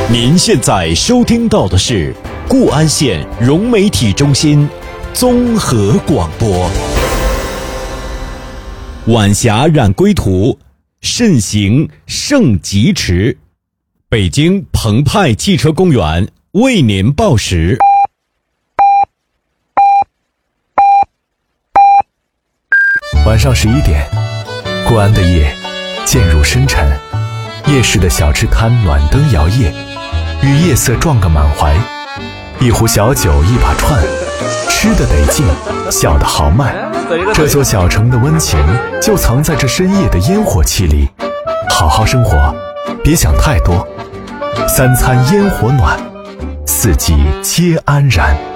您现在收听到的是固安县融媒体中心综合广播。晚霞染归途，慎行盛疾驰。北京澎湃汽车公园为您报时。 晚上11点，固安的夜渐入深沉，夜市的小吃摊暖灯摇曳，与夜色撞个满怀。一壶小酒，一把串，吃得得劲，笑得豪迈。这座小城的温情就藏在这深夜的烟火气里。好好生活，别想太多。三餐烟火暖，四季皆安然。